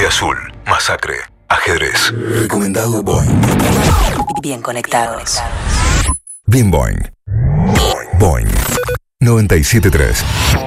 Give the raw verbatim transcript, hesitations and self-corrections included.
Azul, Masacre, Ajedrez. Recomendado Boing. Bien conectados. Bien Boing. Boing. noventa y siete punto tres.